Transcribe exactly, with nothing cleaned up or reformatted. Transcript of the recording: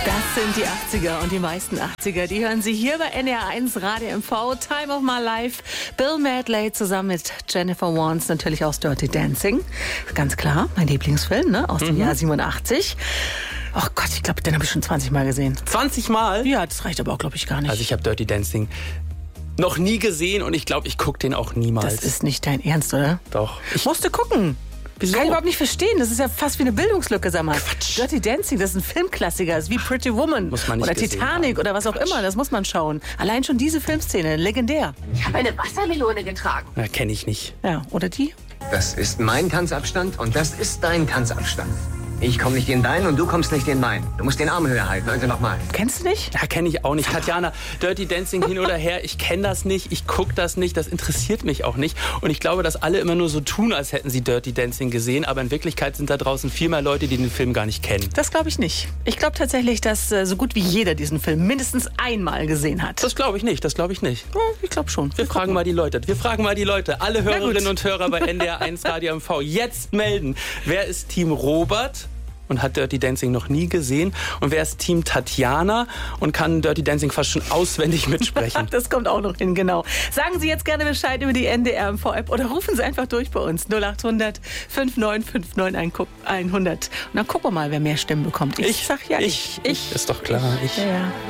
Das sind die achtziger und die meisten achtziger. Die hören Sie hier bei N D R eins Radio M V. Time of My Life. Bill Medley zusammen mit Jennifer Warnes, natürlich aus Dirty Dancing. Ganz klar, mein Lieblingsfilm, ne? Aus dem mhm. Jahr siebenundachtzig. Ach Gott, ich glaube, den habe ich schon zwanzig Mal gesehen. zwanzig Mal? Ja, das reicht aber auch, glaube ich, gar nicht. Also ich habe Dirty Dancing noch nie gesehen und ich glaube, ich gucke den auch niemals. Das ist nicht dein Ernst, oder? Doch. Ich musste gucken. Wieso? Kann ich überhaupt nicht verstehen. Das ist ja fast wie eine Bildungslücke, sag mal. Quatsch. Dirty Dancing, das ist ein Filmklassiker. Das ist wie Pretty Woman Muss man nicht oder gesehen Titanic haben. oder was auch Quatsch. immer. Das muss man schauen. Allein schon diese Filmszene, legendär. Ich habe eine Wassermelone getragen. Na, kenne ich nicht. Ja, oder die? Das ist mein Tanzabstand und das ist dein Tanzabstand. Ich komme nicht in deinen und du kommst nicht in meinen. Du musst den Arm höher halten. Also nochmal. Kennst du nicht? Ja, kenne ich auch nicht. Tatjana, Dirty Dancing hin oder her, ich kenne das nicht, ich gucke das nicht, das interessiert mich auch nicht. Und ich glaube, dass alle immer nur so tun, als hätten sie Dirty Dancing gesehen, aber in Wirklichkeit sind da draußen viel mehr Leute, die den Film gar nicht kennen. Das glaube ich nicht. Ich glaube tatsächlich, dass äh, so gut wie jeder diesen Film mindestens einmal gesehen hat. Das glaube ich nicht, das glaube ich nicht. Ja, ich glaube schon. Wir fragen mal die Leute. Wir fragen mal die Leute. Alle Hörerinnen und Hörer bei N D R eins Radio M V jetzt melden. Wer ist Team Robert und hat Dirty Dancing noch nie gesehen? Und wer ist Team Tatjana und kann Dirty Dancing fast schon auswendig mitsprechen? Das kommt auch noch hin, genau. Sagen Sie jetzt gerne Bescheid über die N D R M V-App oder rufen Sie einfach durch bei uns. null acht hundert fünf neun fünf neun hundert. Und dann gucken wir mal, wer mehr Stimmen bekommt. Ich, Ich sag ja, ich, ich. ich. Ist doch klar, ich. Ja, ja.